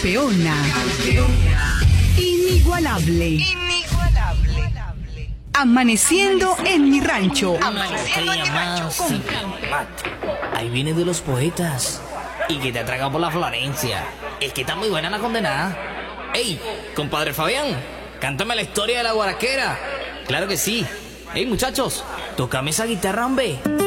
Campeona. Inigualable. Amaneciendo en mi rancho. Ahí viene de los poetas. Y que te ha tragado por la Florencia. Es que está muy buena la condenada. ¡Ey, compadre Fabián! Cántame la historia de la guaraquera. Claro que sí. ¡Ey, muchachos! Tócame esa guitarra, hombre.